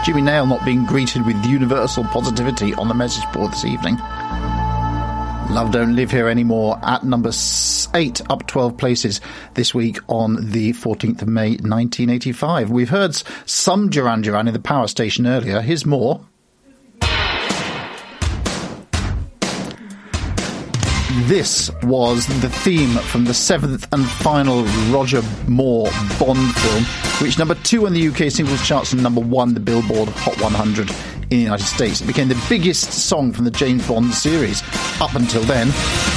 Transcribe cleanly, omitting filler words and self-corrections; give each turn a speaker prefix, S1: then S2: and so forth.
S1: Jimmy Nail not being greeted with universal positivity on the message board this evening. Love Don't Live Here Anymore at number 8, up 12 places this week on the 14th of May 1985. We've heard some Duran Duran in the Power Station earlier. Here's more. This was the theme from the 7th and final Roger Moore Bond film, which number 2 on the UK singles charts and number 1 the Billboard Hot 100 in the United States. It became the biggest song from the James Bond series up until then.